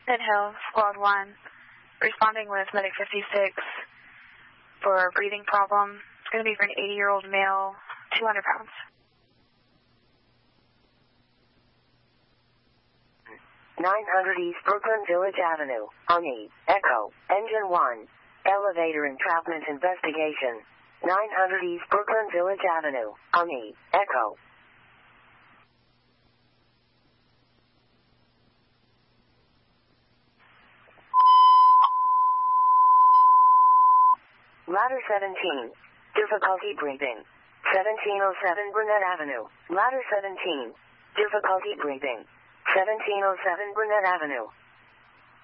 Mid Hill, Squad 1, responding with Medic 56 for a breathing problem. It's going to be for an 80-year-old male, 200 pounds. 900 East Brooklyn Village Avenue, Army, Echo, Engine 1, Elevator Entrapment Investigation. 900 East Brooklyn Village Avenue, Army, Echo. Ladder 17. Difficulty breathing. 1707 Burnett Avenue. Ladder 17. Difficulty breathing. 1707 Burnett Avenue.